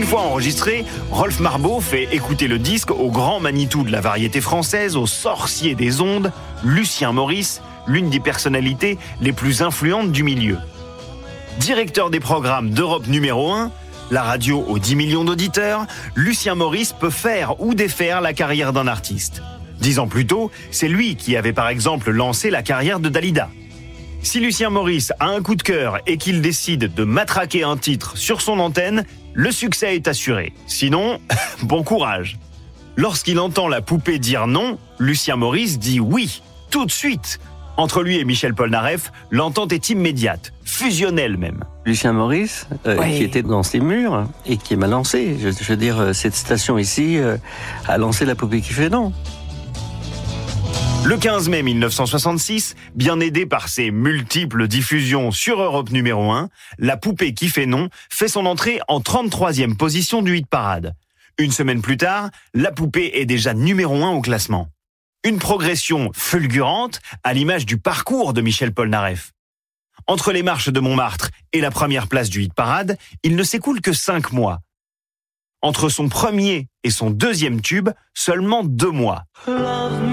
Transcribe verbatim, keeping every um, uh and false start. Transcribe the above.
fois enregistré, Rolf Marbot fait écouter le disque au grand Manitou de la variété française, au sorcier des ondes, Lucien Maurice, l'une des personnalités les plus influentes du milieu. Directeur des programmes d'Europe numéro un, la radio aux dix millions d'auditeurs, Lucien Maurice peut faire ou défaire la carrière d'un artiste. Dix ans plus tôt, c'est lui qui avait par exemple lancé la carrière de Dalida. Si Lucien Maurice a un coup de cœur et qu'il décide de matraquer un titre sur son antenne, le succès est assuré. Sinon, bon courage. Lorsqu'il entend la poupée dire non, Lucien Maurice dit oui, tout de suite. Entre lui et Michel Polnareff, l'entente est immédiate, fusionnelle même. Lucien Maurice, euh, Oui. qui était dans ces murs et qui m'a lancé. Je, je veux dire, cette station ici euh, a lancé la poupée qui fait non. Le quinze mai mille neuf cent soixante-six, bien aidé par ses multiples diffusions sur Europe numéro un, la poupée qui fait non fait son entrée en trente-troisième position du hit parade. Une semaine plus tard, la poupée est déjà numéro un au classement. Une progression fulgurante à l'image du parcours de Michel Polnareff. Entre les marches de Montmartre et la première place du hit parade, il ne s'écoule que cinq mois. Entre son premier et son deuxième tube, seulement deux mois.